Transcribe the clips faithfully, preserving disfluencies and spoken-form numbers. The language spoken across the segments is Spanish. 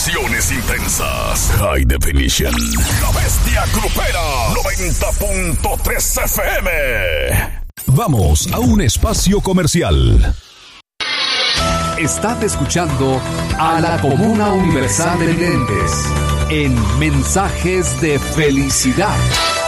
Emociones intensas. High Definition. La Bestia Grupera. noventa punto tres F M. Vamos a un espacio comercial. Estás escuchando a la Comuna Universal de Videntes en Mensajes de Felicidad.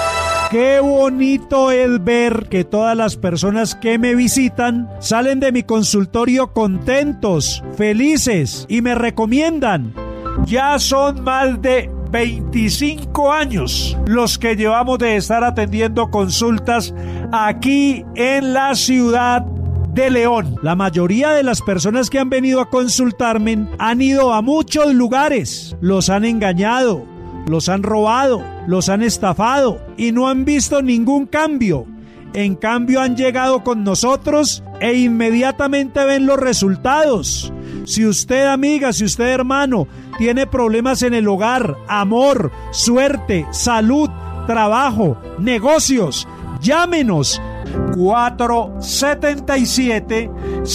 Qué bonito es ver que todas las personas que me visitan salen de mi consultorio contentos, felices y me recomiendan. Ya son más de veinticinco años los que llevamos de estar atendiendo consultas aquí en la ciudad de León. La mayoría de las personas que han venido a consultarme han ido a muchos lugares, los han engañado, los han robado, los han estafado y no han visto ningún cambio. En cambio han llegado con nosotros e inmediatamente ven los resultados. Si usted, amiga, si usted, hermano, tiene problemas en el hogar, amor, suerte, salud, trabajo, negocios, llámenos cuatro siete siete,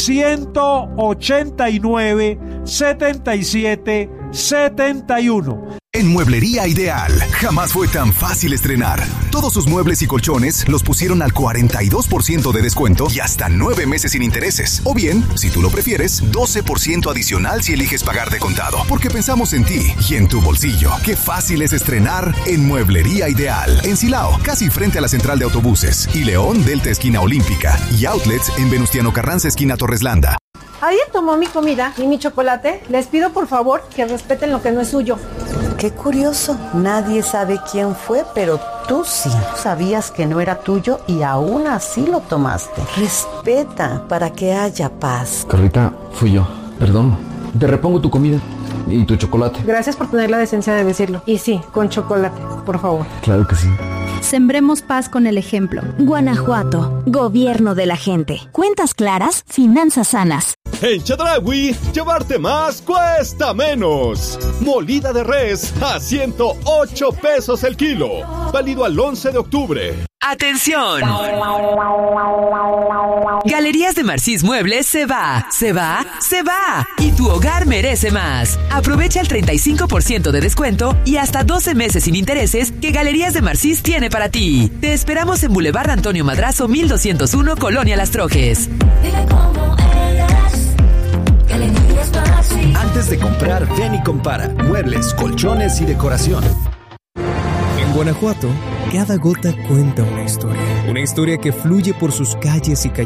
uno ocho nueve, siete siete siete uno. En Mueblería Ideal, jamás fue tan fácil estrenar. Todos sus muebles y colchones los pusieron al cuarenta y dos por ciento de descuento y hasta nueve meses sin intereses. O bien, si tú lo prefieres, doce por ciento adicional si eliges pagar de contado. Porque pensamos en ti y en tu bolsillo. Qué fácil es estrenar en Mueblería Ideal. En Silao, casi frente a la central de autobuses. Y León, Delta esquina Olímpica. Y outlets en Venustiano Carranza esquina Torreslanda. ¿Alguien tomó mi comida y mi chocolate? Les pido por favor que respeten lo que no es suyo. Qué curioso, nadie sabe quién fue, pero tú sí. Sabías que no era tuyo y aún así lo tomaste. Respeta para que haya paz. Carlita, fui yo. Perdón. Te repongo tu comida y tu chocolate. Gracias por tener la decencia de decirlo. Y sí, con chocolate, por favor. Claro que sí. Sembremos paz con el ejemplo. Guanajuato, gobierno de la gente. Cuentas claras, finanzas sanas. En Chedraui, llevarte más cuesta menos. Molida de res a ciento ocho pesos el kilo. Válido al once de octubre. ¡Atención! Galerías de Marcís Muebles se va, se va, se va. Y tu hogar merece más. Aprovecha el treinta y cinco por ciento de descuento y hasta doce meses sin intereses que Galerías de Marcís tiene para ti. Te esperamos en Boulevard Antonio Madrazo mil doscientos uno, Colonia Las Trojes. Antes de comprar, ven y compara muebles, colchones y decoración. En Guanajuato, cada gota cuenta una historia. Una historia que fluye por sus calles y calles.